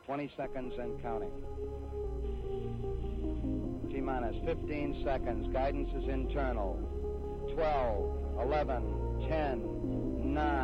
20 seconds and counting. T-minus 15 seconds. Guidance is internal. 12, 11, 10, 9.